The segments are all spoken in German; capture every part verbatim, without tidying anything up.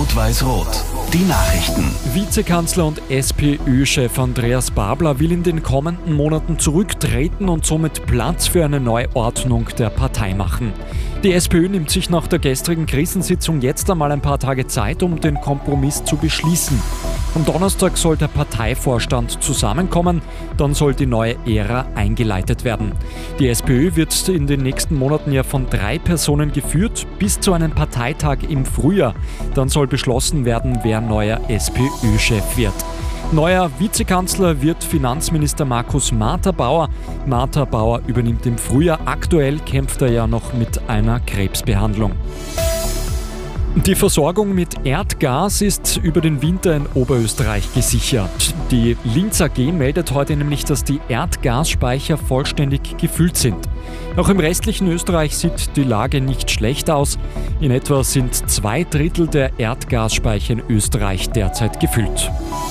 Rot-Weiß-Rot. Die Nachrichten. Vizekanzler und SPÖ-Chef Andreas Babler will in den kommenden Monaten zurücktreten und somit Platz für eine Neuordnung der Partei machen. Die SPÖ nimmt sich nach der gestrigen Krisensitzung jetzt einmal ein paar Tage Zeit, um den Kompromiss zu beschließen. Am Donnerstag soll der Parteivorstand zusammenkommen, dann soll die neue Ära eingeleitet werden. Die SPÖ wird in den nächsten Monaten ja von drei Personen geführt, bis zu einem Parteitag im Frühjahr. Dann soll beschlossen werden, wer neuer SPÖ-Chef wird. Neuer Vizekanzler wird Finanzminister Markus Martha-Bauer. Martha-Bauer übernimmt im Frühjahr. Aktuell kämpft er ja noch mit einer Krebsbehandlung. Die Versorgung mit Erdgas ist über den Winter in Oberösterreich gesichert. Die Linz A G meldet heute nämlich, dass die Erdgasspeicher vollständig gefüllt sind. Auch im restlichen Österreich sieht die Lage nicht schlecht aus. In etwa sind zwei Drittel der Erdgasspeicher in Österreich derzeit gefüllt.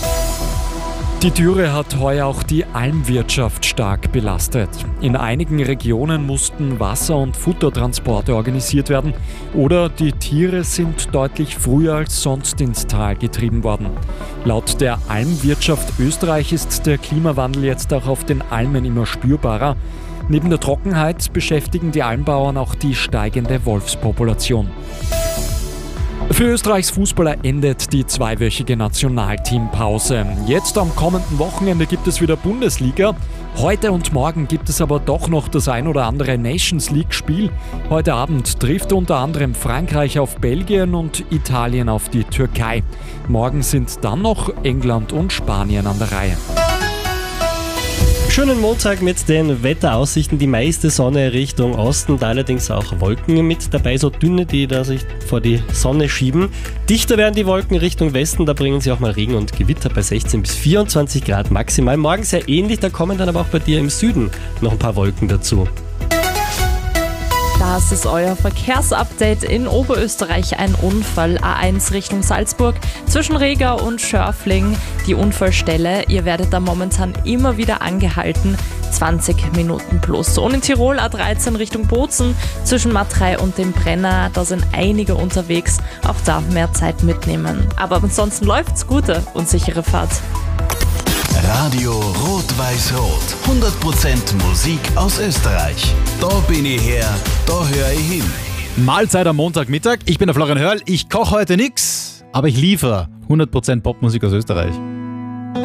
Die Dürre hat heuer auch die Almwirtschaft stark belastet. In einigen Regionen mussten Wasser- und Futtertransporte organisiert werden oder die Tiere sind deutlich früher als sonst ins Tal getrieben worden. Laut der Almwirtschaft Österreich ist der Klimawandel jetzt auch auf den Almen immer spürbarer. Neben der Trockenheit beschäftigen die Almbauern auch die steigende Wolfspopulation. Für Österreichs Fußballer endet die zweiwöchige Nationalteampause. Jetzt am kommenden Wochenende gibt es wieder Bundesliga. Heute und morgen gibt es aber doch noch das ein oder andere Nations League-Spiel. Heute Abend trifft unter anderem Frankreich auf Belgien und Italien auf die Türkei. Morgen sind dann noch England und Spanien an der Reihe. Schönen Montag mit den Wetteraussichten. Die meiste Sonne Richtung Osten, da allerdings auch Wolken mit dabei, so dünne, die da sich vor die Sonne schieben. Dichter werden die Wolken Richtung Westen, da bringen sie auch mal Regen und Gewitter bei sechzehn bis vierundzwanzig Grad maximal. Morgen sehr ähnlich, da kommen dann aber auch bei dir im Süden noch ein paar Wolken dazu. Das ist euer Verkehrsupdate. In Oberösterreich ein Unfall. A eins Richtung Salzburg zwischen Riga und Schörfling. Die Unfallstelle. Ihr werdet da momentan immer wieder angehalten. zwanzig Minuten plus. Und in Tirol A dreizehn Richtung Bozen zwischen Matrei und dem Brenner. Da sind einige unterwegs. Auch da mehr Zeit mitnehmen. Aber ansonsten läuft's. Gute und sichere Fahrt. Radio Rot-Weiß-Rot. hundert Prozent Musik aus Österreich. Da bin ich her, da höre ich hin. Mahlzeit am Montagmittag. Ich bin der Florian Hörl. Ich koche heute nix, aber ich liefere hundert Prozent Popmusik aus Österreich.